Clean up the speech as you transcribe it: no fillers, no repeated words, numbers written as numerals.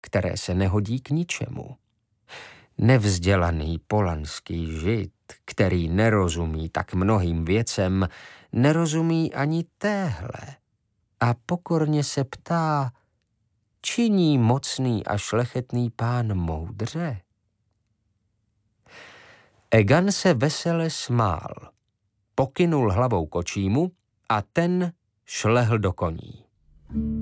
které se nehodí k ničemu. Nevzdělaný polanský žid, který nerozumí tak mnohým věcem, nerozumí ani téhle a pokorně se ptá, činí mocný a šlechetný pán moudře? Egan se vesele smál, pokynul hlavou kočímu a ten šlehl do koní.